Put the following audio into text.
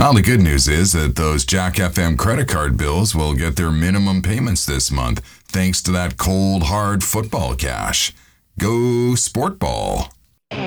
Well, the good news is that those Jack FM credit card bills will get their minimum payments this month, thanks to that cold, hard football cash. Go Sport Ball.